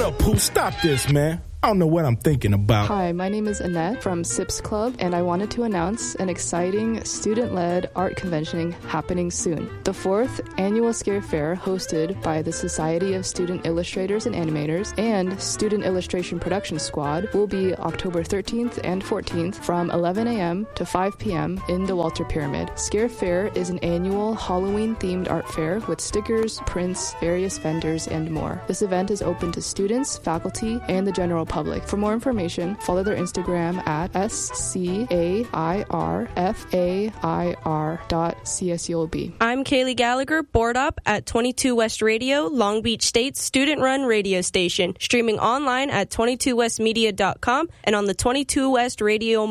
up, Pooh? Stop this, man. I don't know what I'm thinking about. Hi, my name is Annette from SIPS Club, and I wanted to announce an exciting student-led art convention happening soon. The 4th Annual Scare Fair, hosted by the Society of Student Illustrators and Animators and Student Illustration Production Squad, will be October 13th and 14th from 11 a.m. to 5 p.m. in the Walter Pyramid. Scare Fair is an annual Halloween-themed art fair with stickers, prints, various vendors, and more. This event is open to students, faculty, and the general public. For more information, follow their Instagram at SCAIRFAIR.CSULB. I'm Kaylee Gallagher, board op at 22 West Radio, Long Beach State's student-run radio station, streaming online at 22westmedia.com and on the 22 West Radio